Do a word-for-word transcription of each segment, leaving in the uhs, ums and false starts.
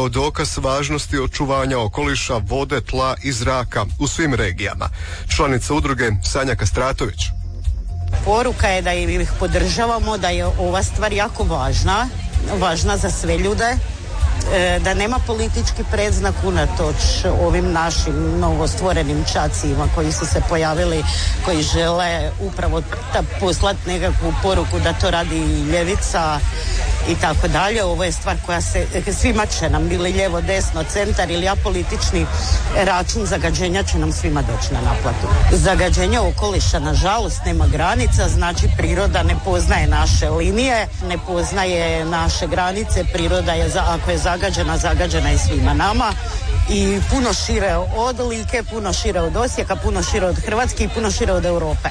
kao dokaz važnosti očuvanja okoliša, vode, tla i zraka u svim regijama. Članica udruge Sanja Kastratović. Poruka je da ih podržavamo, da je ova stvar jako važna, važna za sve ljude, da nema politički predznak unatoč ovim našim novostvorenim čacima koji su se pojavili, koji žele upravo poslati nekakvu poruku da to radi ljevica i tako dalje. Ovo je stvar koja se, svima će nam, bili lijevo, desno, centar ili apolitični račun zagađenja će nam svima doći na naplatu. Zagađenje okoliša nažalost nema granica, znači priroda ne poznaje naše linije, ne poznaje naše granice, priroda je, ako je zagađena, zagađena je svima nama i puno šire od Like, puno šire od Osijeka, puno šire od Hrvatske i puno šire od Europe.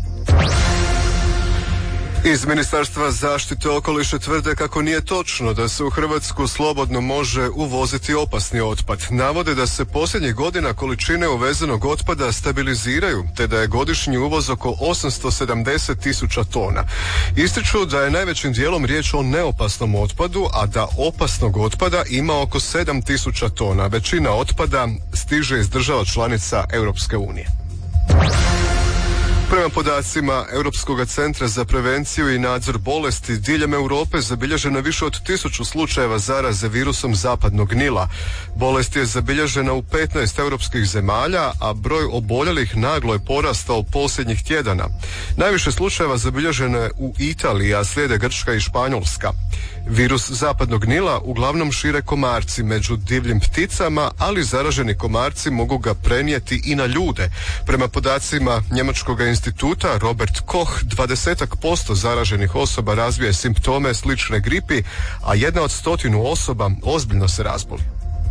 Iz Ministarstva zaštite okoliša tvrde kako nije točno da se u Hrvatsku slobodno može uvoziti opasni otpad. Navode da se posljednjih godina količine uvezenog otpada stabiliziraju, te da je godišnji uvoz oko osamsto sedamdeset tisuća tona. Ističu da je najvećim dijelom riječ o neopasnom otpadu, a da opasnog otpada ima oko sedam tisuća tona. Većina otpada stiže iz država članica Europske unije. Prema podacima Europskog centra za prevenciju i nadzor bolesti, diljem Europe zabilježeno je više od tisuću slučajeva zaraze virusom zapadnog Nila. Bolest je zabilježena u petnaest europskih zemalja, a broj oboljelih naglo je porastao posljednjih tjedana. Najviše slučajeva zabilježeno je u Italiji, a slijede Grčka i Španjolska. Virus zapadnog Nila uglavnom šire komarci među divljim pticama, ali zaraženi komarci mogu ga prenijeti i na ljude. Prema podacima njemačkog instituta Robert Koch, dvadesetak posto zaraženih osoba razvije simptome slične gripi, a jedna od stotinu osoba ozbiljno se razboli.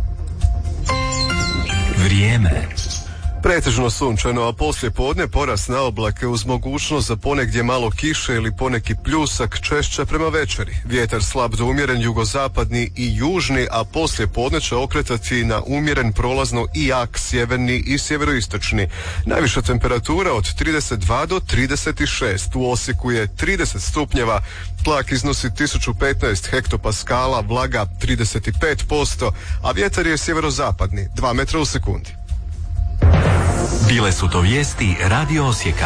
Vrijeme. Pretežno sunčano, a poslije podne porast na oblake uz mogućnost za ponegdje malo kiše ili poneki pljusak, češće prema večeri. Vjetar slab do umjeren jugozapadni i južni, a poslije podne će okretati na umjeren prolazno i jak sjeverni i sjeveroistočni. Najviša temperatura od trideset dva do trideset šest. U Osijeku je trideset stupnjeva, tlak iznosi tisuću petnaest hektopaskala, vlaga trideset pet posto, a vjetar je sjeverozapadni, dva metra u sekundi. Bile su to vijesti Radio Osijeka.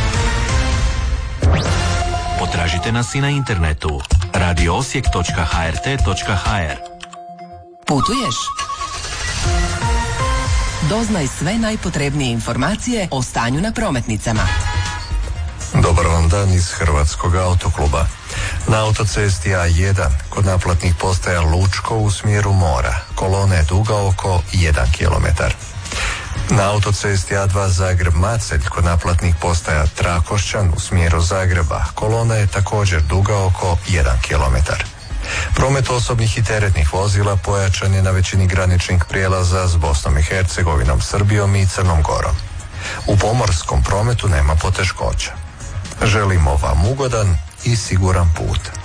Potražite nas i na internetu radio osijek točka h r t točka h r. Putuješ? Doznaj sve najpotrebnije informacije o stanju na prometnicama. Dobar vam dan iz Hrvatskog autokluba. Na autocesti A jedan kod naplatnih postaja Lučko u smjeru mora kolona je duga oko jedan kilometar. Na autocesti A dva Zagreb-Macelj kod naplatnih postaja Trakošćan u smjeru Zagreba kolona je također duga oko jedan kilometar. Promet osobnih i teretnih vozila pojačan je na većini graničnih prijelaza s Bosnom i Hercegovinom, Srbijom i Crnom Gorom. U pomorskom prometu nema poteškoća. Želimo vam ugodan i siguran put.